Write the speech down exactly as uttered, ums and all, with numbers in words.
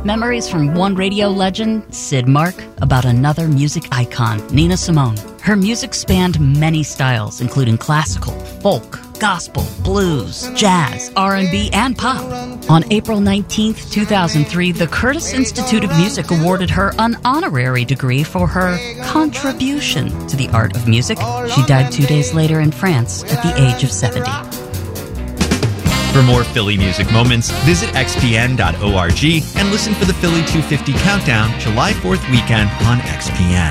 Memories from one radio legend, Sid Mark, about another music icon, Nina Simone. Her music spanned many styles, including classical, folk, gospel, blues, jazz, R and B, and pop. On April nineteenth, two thousand three, the Curtis Institute of Music awarded her an honorary degree for her contribution to the art of music. She died two days later in France at the age of seventy. For more Philly music moments, visit x p n dot org and listen for the Philly two fifty Countdown July fourth weekend on X P N.